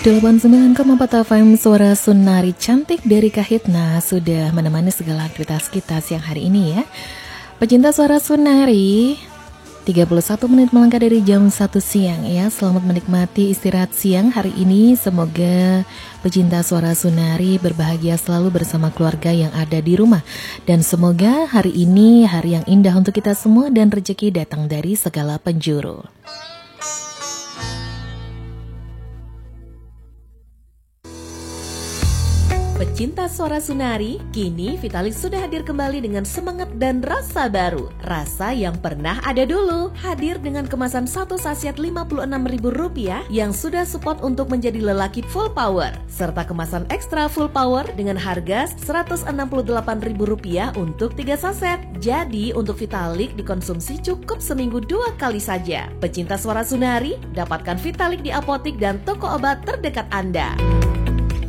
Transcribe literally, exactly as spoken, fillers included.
delapan puluh sembilan koma empat F M Suara Sunari cantik dari Kahitna sudah menemani segala aktivitas kita siang hari ini ya. Pecinta Suara Sunari, tiga puluh satu menit melangkah dari jam satu siang ya. Selamat menikmati istirahat siang hari ini. Semoga pecinta Suara Sunari berbahagia selalu bersama keluarga yang ada di rumah. Dan semoga hari ini hari yang indah untuk kita semua dan rezeki datang dari segala penjuru. Pecinta Suara Sunari, kini Vitalis sudah hadir kembali dengan semangat dan rasa baru. Rasa yang pernah ada dulu. Hadir dengan kemasan satu sachet lima puluh enam ribu rupiah yang sudah support untuk menjadi lelaki full power. Serta kemasan ekstra full power dengan harga seratus enam puluh delapan ribu rupiah untuk tiga saset. Jadi untuk Vitalik dikonsumsi cukup seminggu dua kali saja. Pecinta Suara Sunari, dapatkan Vitalik di apotik dan toko obat terdekat Anda.